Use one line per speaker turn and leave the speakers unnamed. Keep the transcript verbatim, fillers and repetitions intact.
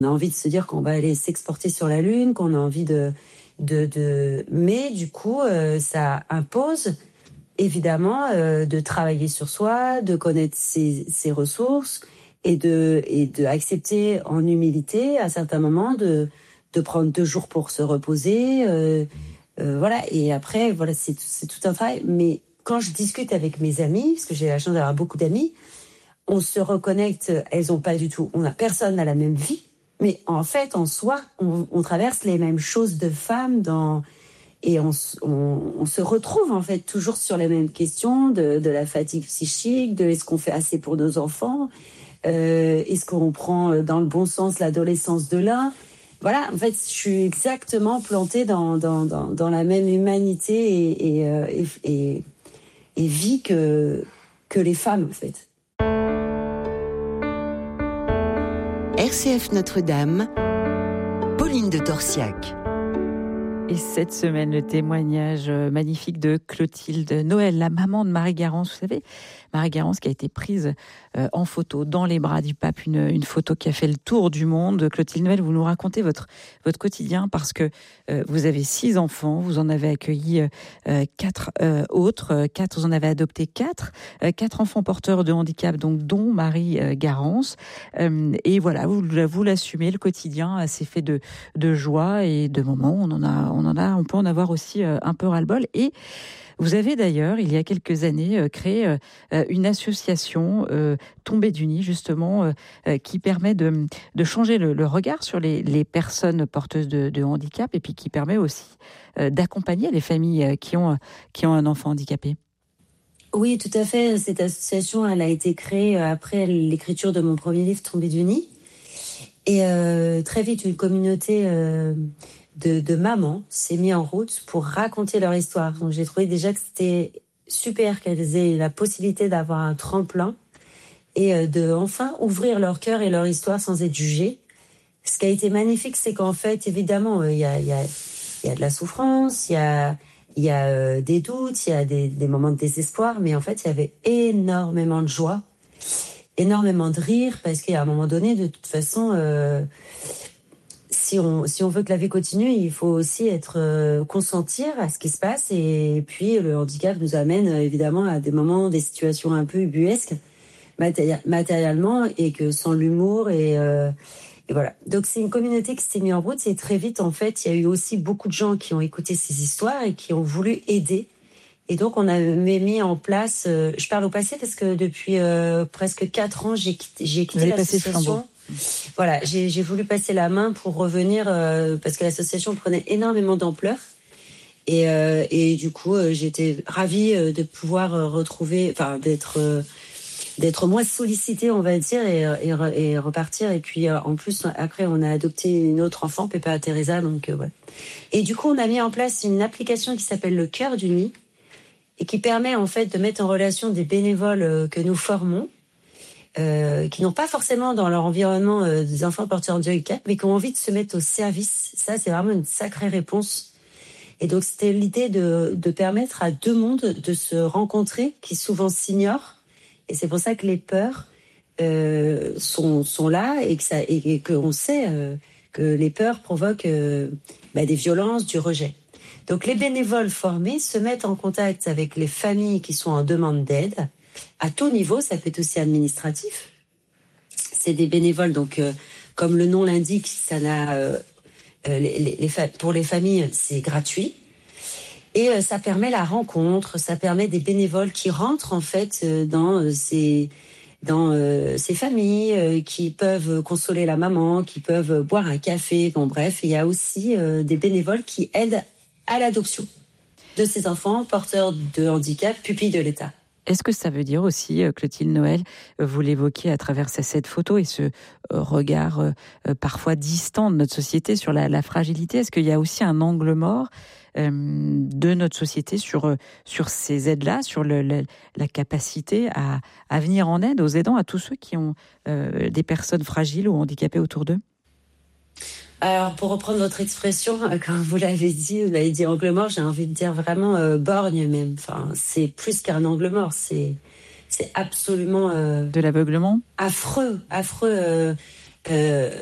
On a envie de se dire qu'on va aller s'exporter sur la Lune, qu'on a envie de... de, de... Mais du coup, euh, ça impose évidemment euh, de travailler sur soi, de connaître ses, ses ressources et de, et de accepter en humilité à certains moments de, de prendre deux jours pour se reposer. Euh, euh, voilà. Et après, voilà, c'est, c'est tout un travail. Mais quand je discute avec mes amies, parce que j'ai la chance d'avoir beaucoup d'amies, on se reconnecte. Elles ont pas du tout. On a personne n'a la même vie. Mais en fait, en soi, on, on traverse les mêmes choses de femmes dans, et on, on, on se retrouve en fait toujours sur les mêmes questions de, de la fatigue psychique, de est-ce qu'on fait assez pour nos enfants, euh, est-ce qu'on prend dans le bon sens l'adolescence de l'un. Voilà, en fait, je suis exactement plantée dans, dans, dans, dans la même humanité et, et, euh, et, et, et vie que, que les femmes, en fait.
R C F Notre-Dame, Pauline de Torsiac.
Et cette semaine, le témoignage magnifique de Clotilde Noël, la maman de Marie Garance. Vous savez, Marie Garance qui a été prise euh, en photo dans les bras du pape, une, une photo qui a fait le tour du monde. Clotilde Noël, vous nous racontez votre, votre quotidien parce que euh, vous avez six enfants, vous en avez accueilli euh, quatre euh, autres, quatre, vous en avez adopté quatre, euh, quatre enfants porteurs de handicap, donc dont Marie euh, Garance. Euh, et voilà, vous, vous l'assumez, le quotidien, c'est fait de, de joie et de moments. On en a, on en a, on peut en avoir aussi euh, un peu ras-le-bol. Et vous avez d'ailleurs, il y a quelques années, euh, créé euh, une association euh, Tombée du Nid, justement, euh, qui permet de, de changer le, le regard sur les, les personnes porteuses de, de handicap et puis qui permet aussi euh, d'accompagner les familles qui ont, qui ont un enfant handicapé.
Oui, tout à fait. Cette association, elle a été créée après l'écriture de mon premier livre, Tombée du Nid. Et euh, très vite, une communauté... Euh, De, de mamans s'est mis en route pour raconter leur histoire. Donc j'ai trouvé déjà que c'était super qu'elles aient la possibilité d'avoir un tremplin et de enfin ouvrir leur cœur et leur histoire sans être jugées. Ce qui a été magnifique, c'est qu'en fait, évidemment, il y a, il y a, il y a de la souffrance, il y a, il y a des doutes, il y a des, des moments de désespoir, mais en fait, il y avait énormément de joie, énormément de rire, parce qu'à un moment donné, de toute façon... Euh, Si on, si on veut que la vie continue, il faut aussi être euh, consentir à ce qui se passe. Et puis, le handicap nous amène évidemment à des moments, des situations un peu ubuesques, matéri- matériellement, et que sans l'humour. Et, euh, et voilà. Donc, c'est une communauté qui s'est mise en route. Et très vite, en fait, il y a eu aussi beaucoup de gens qui ont écouté ces histoires et qui ont voulu aider. Et donc, on a mis en place... Euh, je parle au passé parce que depuis euh, presque quatre ans, j'ai quitté, j'ai quitté l'association. Voilà, j'ai, j'ai voulu passer la main pour revenir euh, parce que l'association prenait énormément d'ampleur. Et, euh, et du coup, euh, j'étais ravie euh, de pouvoir euh, retrouver... Enfin, d'être, euh, d'être moins sollicitée, on va dire, et, et, et repartir. Et puis, euh, en plus, après, on a adopté une autre enfant, Pépé Teresa. Donc, euh, ouais. Et du coup, on a mis en place une application qui s'appelle Le Cœur du Nid et qui permet en fait de mettre en relation des bénévoles euh, que nous formons, euh, qui n'ont pas forcément dans leur environnement euh, des enfants porteurs de handicap, mais qui ont envie de se mettre au service. Ça, c'est vraiment une sacrée réponse. Et donc, c'était l'idée de, de permettre à deux mondes de se rencontrer, qui souvent s'ignorent. Et c'est pour ça que les peurs euh, sont, sont là et, que ça, et, et qu'on sait euh, que les peurs provoquent euh, bah, des violences, du rejet. Donc, les bénévoles formés se mettent en contact avec les familles qui sont en demande d'aide, à tout niveau, ça peut être aussi administratif. C'est des bénévoles, donc, euh, comme le nom l'indique, ça n'a, euh, les, les, les fa- pour les familles, c'est gratuit. Et euh, ça permet la rencontre, ça permet des bénévoles qui rentrent, en fait, euh, dans euh, ces... dans euh, ces familles euh, qui peuvent consoler la maman, qui peuvent boire un café. Bon, bref, il y a aussi euh, des bénévoles qui aident à l'adoption de ces enfants porteurs de handicap, pupilles de l'État.
Est-ce que ça veut dire aussi, Clotilde Noël, vous l'évoquez à travers cette photo et ce regard euh, parfois distant de notre société sur la, la fragilité, est-ce qu'il y a aussi un angle mort euh, de notre société sur, sur ces aides-là, sur le, le, la capacité à, à venir en aide aux aidants, à tous ceux qui ont euh, des personnes fragiles ou handicapées autour d'eux ?
Alors, pour reprendre votre expression, comme vous l'avez dit, vous l'avez dit angle mort, j'ai envie de dire vraiment euh, borgne même. Enfin, c'est plus qu'un angle mort, c'est, c'est absolument... Euh,
de l'aveuglement ?
Affreux, affreux. Euh, euh,